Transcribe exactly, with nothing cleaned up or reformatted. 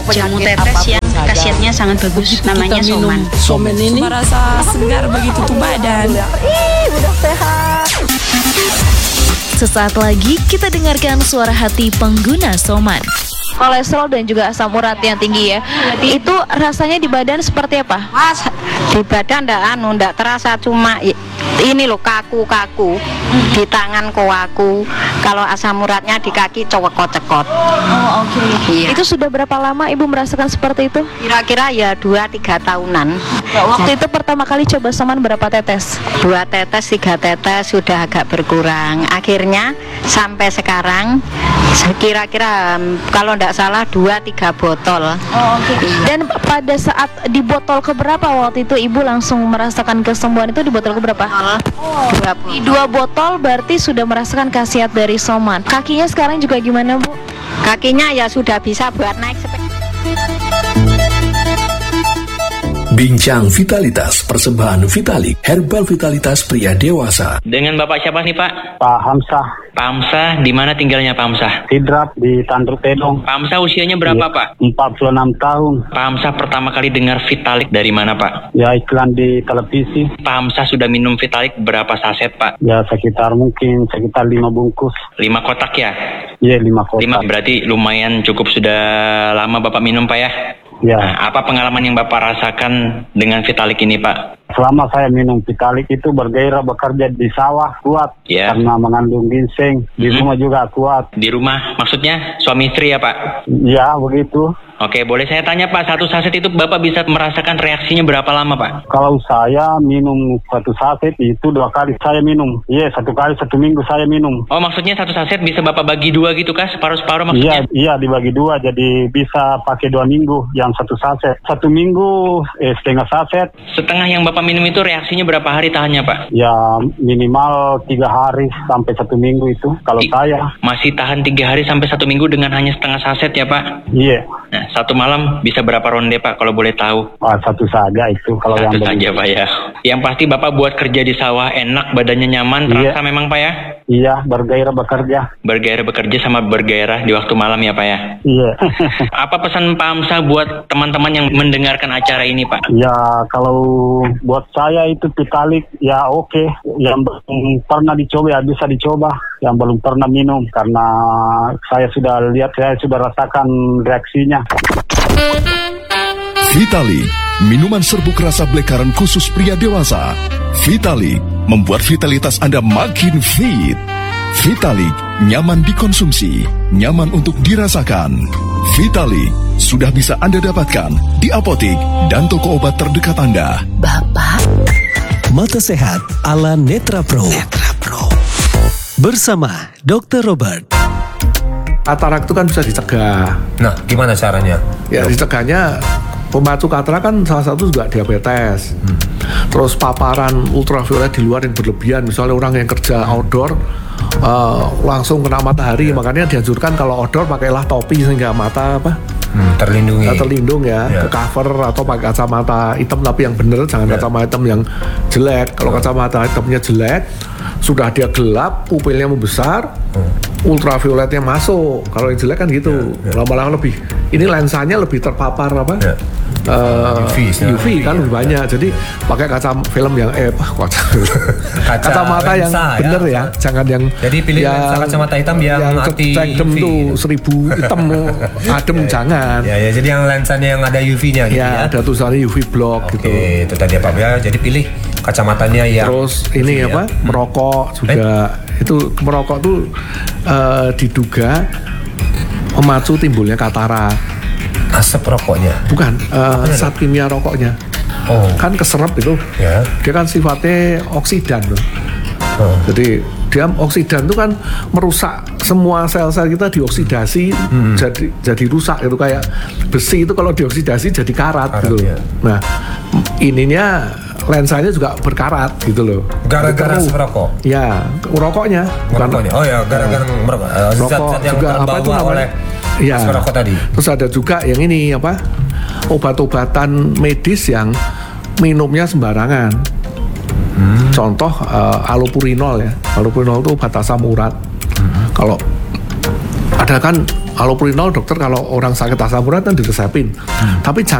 jamu tetes yang khasiatnya sangat bagus, namanya Soman. Somen ini merasa segar begitu tuh badan. Ih, udah sehat. Sesaat lagi kita dengarkan suara hati pengguna Soman. Kolesterol dan juga asam urat yang tinggi ya, itu rasanya di badan seperti apa? Mas, di badan ndak anu ndak terasa, cuma ini loh kaku-kaku di tangan kaku. Kalau asam uratnya di kaki cokot-cokot. Oh oke. Okay. Iya. Itu sudah berapa lama Ibu merasakan seperti itu? Kira-kira ya dua tiga tahunan. Waktu itu pertama kali coba Soman berapa tetes? Dua tetes, tiga tetes sudah agak berkurang. Akhirnya sampai sekarang kira-kira kalau ndak salah dua tiga botol. Oh, oke. Okay. Dan pada saat di botol keberapa waktu itu Ibu langsung merasakan kesembuhan itu di botol keberapa? Oh, dua, di dua botol berarti sudah merasakan khasiat dari Soman. Kakinya sekarang juga gimana, Bu? Kakinya ya sudah bisa buat naik sepeda. Bincang Vitalitas, persembahan Vitalik, herbal vitalitas pria dewasa. Dengan Bapak siapa nih Pak? Pak Hamzah. Pak Hamzah, di mana tinggalnya Pak Hamzah? Sidrap di Tanduk Tedong. Pak Hamzah usianya berapa ya, Pak? empat puluh enam tahun. Pak Hamzah pertama kali dengar Vitalik dari mana Pak? Ya iklan di televisi. Pak Hamzah sudah minum Vitalik berapa saset Pak? Ya sekitar mungkin sekitar lima bungkus. Lima kotak ya? Iya lima kotak. Lima berarti lumayan cukup sudah lama Bapak minum Pak ya? Ya. Nah, apa pengalaman yang Bapak rasakan dengan Vitalik ini Pak? Selama saya minum Vitalik itu bergairah bekerja di sawah kuat ya. Karena mengandung ginseng. Di hmm. rumah juga kuat. Di rumah maksudnya suami istri ya Pak? Ya begitu. Oke, boleh saya tanya Pak, satu saset itu Bapak bisa merasakan reaksinya berapa lama Pak? Kalau saya minum satu saset itu dua kali saya minum. Iya, satu kali satu minggu saya minum. Oh, maksudnya satu saset bisa Bapak bagi dua gitu kah? Separuh-separuh maksudnya? Iya, iya dibagi dua, jadi bisa pakai dua minggu yang satu saset. Satu minggu eh, setengah saset. Setengah yang Bapak minum itu reaksinya berapa hari tahannya Pak? Ya minimal tiga hari sampai satu minggu itu kalau I, saya. Masih tahan tiga hari sampai satu minggu dengan hanya setengah saset ya Pak? Iya. Nah, satu malam bisa berapa ronde Pak kalau boleh tahu? Ah, satu saja itu kalau satu yang saja Pak ya. Yang pasti Bapak buat kerja di sawah enak, badannya nyaman, terasa iya. memang Pak ya? Iya, bergairah bekerja. Bergairah bekerja sama bergairah di waktu malam ya Pak ya? Iya. Apa pesan Pak Hamzah buat teman-teman yang mendengarkan acara ini Pak? Ya kalau buat saya itu Vitalik ya oke. Okay. Yang belum pernah dicoba ya bisa dicoba. Yang belum pernah minum karena saya sudah lihat, saya sudah rasakan reaksinya. Vitalik, minuman serbuk rasa blackcurrant khusus pria dewasa. Vitalik membuat vitalitas Anda makin fit. Vitalik nyaman dikonsumsi, nyaman untuk dirasakan. Vitalik sudah bisa Anda dapatkan di apotik dan toko obat terdekat Anda. Bapak, Mata Sehat ala Netra Pro. Netra Pro. Bersama dokter Robert. Katarak itu kan bisa dicegah. Nah, gimana caranya? Ya, dicegahnya pemacu katarak kan salah satu juga diabetes. Hmm. Terus paparan ultraviolet di luar yang berlebihan, misalnya orang yang kerja outdoor uh, langsung kena matahari, ya. Makanya dianjurkan kalau outdoor pakailah topi sehingga mata apa? Hmm, terlindungi. Nah, terlindung ya, ya. Ke cover atau pakai kacamata hitam tapi yang bener, jangan ya. Kacamata hitam yang jelek. Kalau ya. Kacamata hitamnya jelek, sudah dia gelap, pupilnya membesar, hmm. ultravioletnya masuk. Kalau yang jelek kan gitu, ya, ya. Lama-lama lebih. Ini lensanya lebih terpapar apa? Ya. Uh, U V, U V kan lebih banyak. Ya. Jadi pakai kaca film yang eh kaca kacamata yang bener ya. ya, jangan yang. Jadi pilih yang, lensa kacamata hitam yang, yang anti cengkem tuh seribu hitam adem ya, jangan. Ya, ya, jadi yang lensanya yang ada U V-nya gitu ya. Ya, ada tulisannya U V block. Oke, gitu. Itu tadi apa ya? Jadi pilih kacamatanya yang. Terus ini apa? Ya. Merokok juga. Eh? Itu merokok tuh uh, diduga memacu timbulnya katarak. Asap rokoknya? Bukan, uh, zat kimia rokoknya. Oh. Kan keserap itu. Ya. Dia kan sifatnya oksidan loh. Oh. Jadi dia oksidan itu kan merusak semua sel-sel kita, dioksidasi hmm. jadi jadi rusak itu, kayak besi itu kalau dioksidasi jadi karat, karat gitu. Ya. Nah, ininya lensanya juga berkarat gitu loh. Gara-gara merokok? Ya, rokoknya. Merokoknya. Oh ya, gara-gara uh, merokok. Rokok zat-zat yang juga apa itu namanya? Oleh ya. Merokok tadi. Terus ada juga yang ini apa? Obat-obatan medis yang minumnya sembarangan. Hmm. Contoh uh, allopurinol ya. Allopurinol itu obat asam urat. Hmm. Kalau ada kan Allopurinol dokter kalau orang sakit asam urat kan diresepin. Hmm. Tapi